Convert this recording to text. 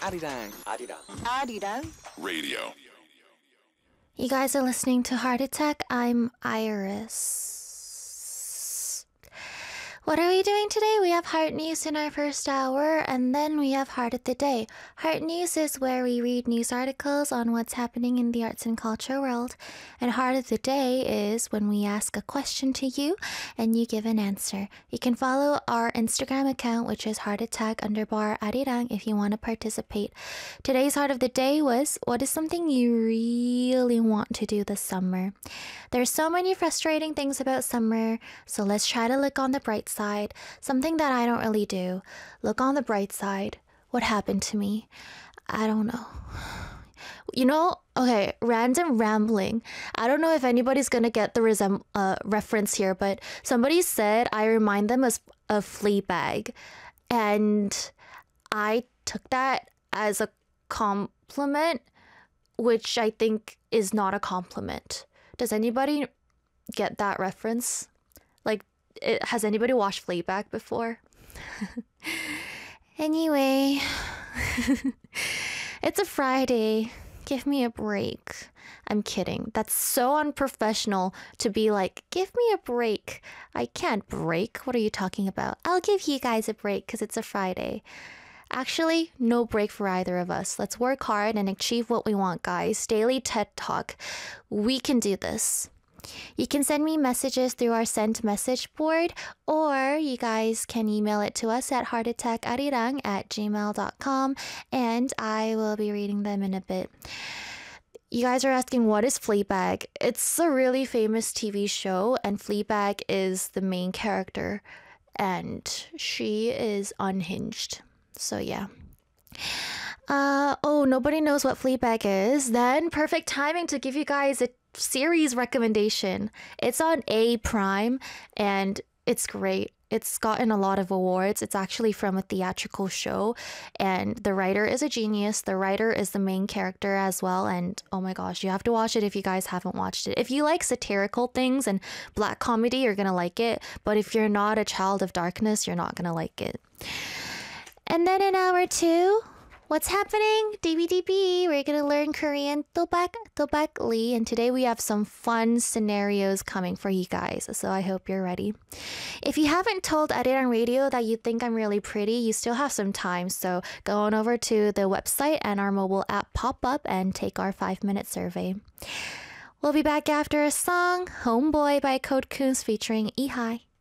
Arirang. Arirang Radio. You guys are listening to Heart Attack. I'm Iris. What are we doing today? We have Heart News in our first hour, and then we have Heart of the Day. Heart News is where we read news articles on what's happening in the arts and culture world. And Heart of the Day is when we ask a question to you, and you give an answer. You can follow our Instagram account, which is heartattack_arirang, if you want to participate. Today's Heart of the Day was, what is something you really want to do this summer? There's so many frustrating things about summer, so let's try to look on the bright side. Something that I don't really do. Look on the bright side. What happened to me? I don't know. You know, okay, random rambling. I don't know if anybody's gonna get the reference here, but somebody said I remind them of Fleabag, and I took that as a compliment, which I think is not a compliment. Does anybody get that reference? Like, has anybody watched Fleabag before? Anyway, it's a Friday. Give me a break. I'm kidding. That's so unprofessional to be like, give me a break. I can't break. What are you talking about? I'll give you guys a break because it's a Friday. Actually, no break for either of us. Let's work hard and achieve what we want, guys. Daily TED Talk. We can do this. You can send me messages through our sent message board, or you guys can email it to us at heartattackarirang@gmail.com, and I will be reading them in a bit. You guys are asking, what is Fleabag? It's a really famous TV show, and Fleabag is the main character, and she is unhinged. So yeah. Oh, nobody knows what Fleabag is. Then perfect timing to give you guys a series recommendation. It's on A Prime, and it's great. It's gotten a lot of awards. It's actually from a theatrical show, and the writer is a genius. The writer is the main character as well, and oh my gosh, you have to watch it if you guys haven't watched it. If you like satirical things and black comedy, you're gonna like it, but if you're not a child of darkness, you're not gonna like it. And then in hour 2, what's happening? DBDB, we're gonna learn Korean Tobak Lee, and today we have some fun scenarios coming for you guys, so I hope you're ready. If you haven't told Arirang Radio that you think I'm really pretty, you still have some time, so go on over to the website and our mobile app pop up and take our 5-minute survey. We'll be back after a song, Homeboy by Code Coons featuring Ehai.